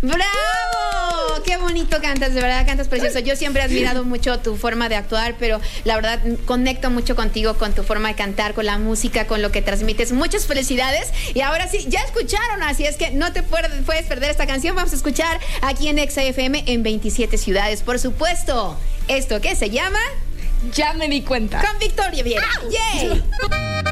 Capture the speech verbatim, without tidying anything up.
¡Bravo! ¡Qué bonito cantas! De verdad cantas precioso. Yo siempre he admirado mucho tu forma de actuar, pero la verdad conecto mucho contigo, con tu forma de cantar, con la música, con lo que transmites. Muchas felicidades. Y ahora sí, ya escucharon, así es que no te puedes perder esta canción. Vamos a escuchar aquí en Exa F M en veintisiete ciudades. Por supuesto, esto que se llama... Ya me di cuenta. Con Victoria Viera. ¡Yay!